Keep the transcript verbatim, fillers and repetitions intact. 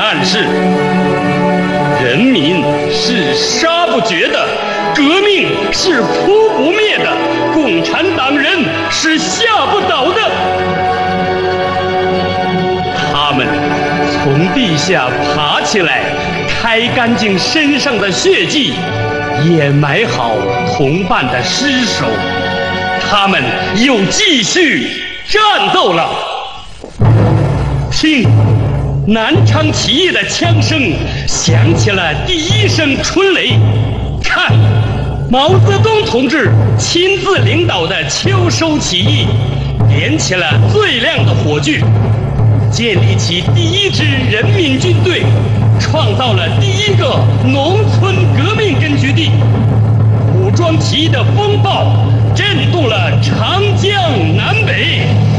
暗示，人民是杀不绝的，革命是扑不灭的，共产党人是吓不倒的。他们从地下爬起来，开干净身上的血迹，掩埋好同伴的尸首，他们又继续战斗了。听，南昌起义的枪声响起了第一声春雷。看，毛泽东同志亲自领导的秋收起义，点起了最亮的火炬，建立起第一支人民军队，创造了第一个农村革命根据地。武装起义的风暴震动了长江南北。